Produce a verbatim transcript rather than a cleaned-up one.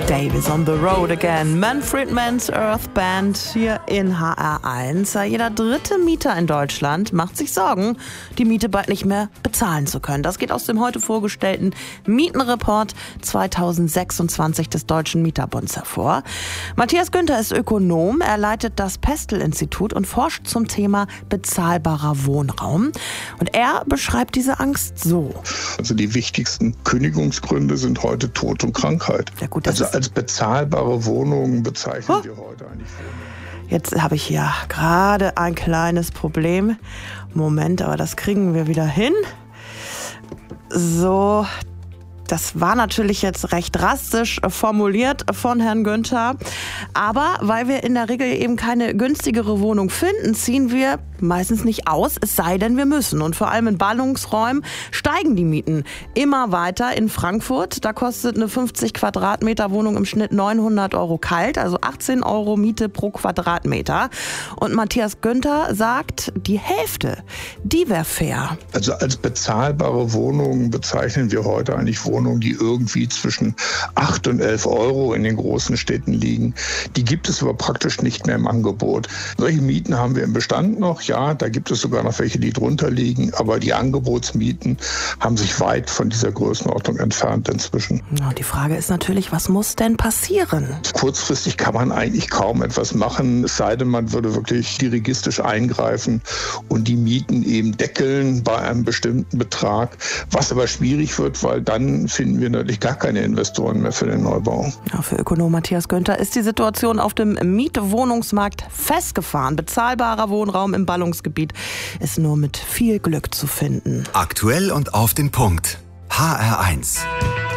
Davis on the road again. Manfred Mann's Earth Band hier in H R eins. Jeder dritte Mieter in Deutschland macht sich Sorgen, die Miete bald nicht mehr bezahlen zu können. Das geht aus dem heute vorgestellten Mietenreport zweitausendsechsundzwanzig des Deutschen Mieterbunds hervor. Matthias Günther ist Ökonom. Er leitet das Pestel-Institut und forscht zum Thema bezahlbarer Wohnraum. Und er beschreibt diese Angst so. Also die wichtigsten Kündigungsgründe sind heute Tod und Krankheit. Ja gut, das also ist als bezahlbare Wohnungen bezeichnen oh. wir heute eigentlich Wohnungen. Jetzt habe ich hier gerade ein kleines Problem. Moment, aber das kriegen wir wieder hin. So, das war natürlich jetzt recht drastisch formuliert von Herrn Günther. Aber weil wir in der Regel eben keine günstigere Wohnung finden, ziehen wir meistens nicht aus, es sei denn, wir müssen. Und vor allem in Ballungsräumen steigen die Mieten immer weiter. In Frankfurt, da kostet eine fünfzig Quadratmeter Wohnung im Schnitt neunhundert Euro kalt, also achtzehn Euro Miete pro Quadratmeter. Und Matthias Günther sagt, die Hälfte, die wäre fair. Also als bezahlbare Wohnungen bezeichnen wir heute eigentlich Wohnungen, die irgendwie zwischen acht und elf Euro in den großen Städten liegen. Die gibt es aber praktisch nicht mehr im Angebot. Solche Mieten haben wir im Bestand noch. Ja, da gibt es sogar noch welche, die drunter liegen. Aber die Angebotsmieten haben sich weit von dieser Größenordnung entfernt inzwischen. Ja, die Frage ist natürlich, was muss denn passieren? Kurzfristig kann man eigentlich kaum etwas machen, es sei denn, man würde wirklich dirigistisch eingreifen und die Mieten eben deckeln bei einem bestimmten Betrag. Was aber schwierig wird, weil dann finden wir natürlich gar keine Investoren mehr für den Neubau. Ja, für Ökonom Matthias Günther ist die Situation auf dem Mietwohnungsmarkt festgefahren. Bezahlbarer Wohnraum im Ballungsgebiet ist nur mit viel Glück zu finden. Aktuell und auf den Punkt. H R eins.